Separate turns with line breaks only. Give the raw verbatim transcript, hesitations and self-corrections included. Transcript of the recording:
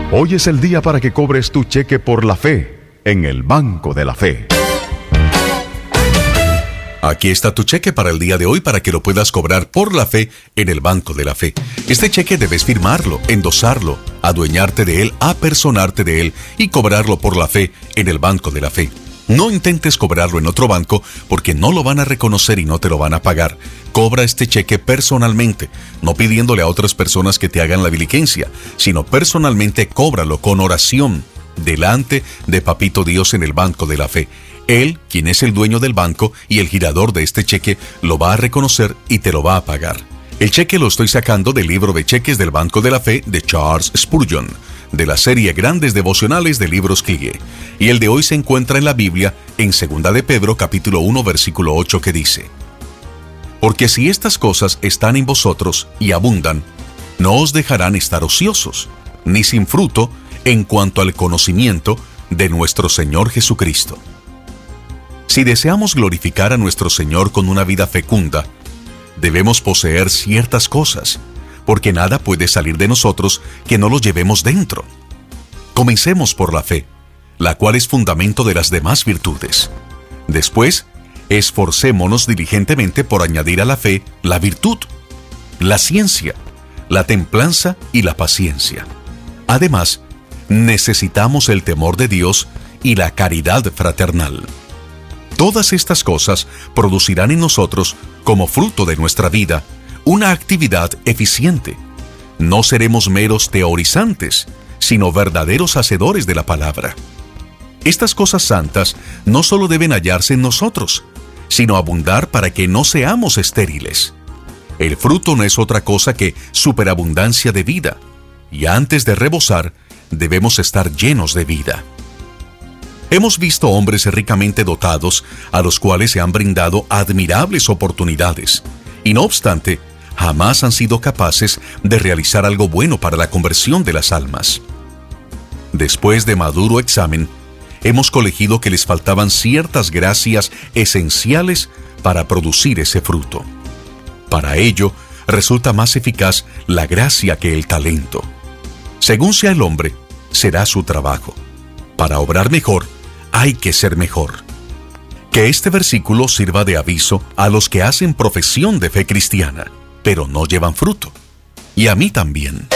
Hoy es el día para que cobres tu cheque por la fe en el Banco de la Fe.
Aquí está tu cheque para el día de hoy para que lo puedas cobrar por la fe en el Banco de la Fe. Este cheque debes firmarlo, endosarlo, adueñarte de él, apersonarte de él y cobrarlo por la fe en el Banco de la Fe. No intentes cobrarlo en otro banco porque no lo van a reconocer y no te lo van a pagar. Cobra este cheque personalmente, no pidiéndole a otras personas que te hagan la diligencia, sino personalmente cóbralo con oración delante de Papito Dios en el Banco de la Fe. Él, quien es el dueño del banco y el girador de este cheque, lo va a reconocer y te lo va a pagar. El cheque lo estoy sacando del libro de cheques del Banco de la Fe de Charles Spurgeon, de la serie Grandes Devocionales de Libros Cligé. Y el de hoy se encuentra en la Biblia, en Segunda de Pedro, capítulo uno, versículo ocho, que dice: Porque si estas cosas están en vosotros y abundan, no os dejarán estar ociosos, ni sin fruto en cuanto al conocimiento de nuestro Señor Jesucristo. Si deseamos glorificar a nuestro Señor con una vida fecunda, debemos poseer ciertas cosas, porque nada puede salir de nosotros que no lo llevemos dentro. Comencemos por la fe, la cual es fundamento de las demás virtudes. Después, esforcémonos diligentemente por añadir a la fe la virtud, la ciencia, la templanza y la paciencia. Además, necesitamos el temor de Dios y la caridad fraternal. Todas estas cosas producirán en nosotros, como fruto de nuestra vida, una actividad eficiente. No seremos meros teorizantes, sino verdaderos hacedores de la palabra. Estas cosas santas no solo deben hallarse en nosotros, sino abundar para que no seamos estériles. El fruto no es otra cosa que superabundancia de vida, y antes de rebosar, debemos estar llenos de vida. Hemos visto hombres ricamente dotados a los cuales se han brindado admirables oportunidades, y no obstante, jamás han sido capaces de realizar algo bueno para la conversión de las almas. Después de maduro examen, hemos colegido que les faltaban ciertas gracias esenciales para producir ese fruto. Para ello, resulta más eficaz la gracia que el talento. Según sea el hombre, será su trabajo. Para obrar mejor, hay que ser mejor. Que este versículo sirva de aviso a los que hacen profesión de fe cristiana, pero no llevan fruto. Y a mí también.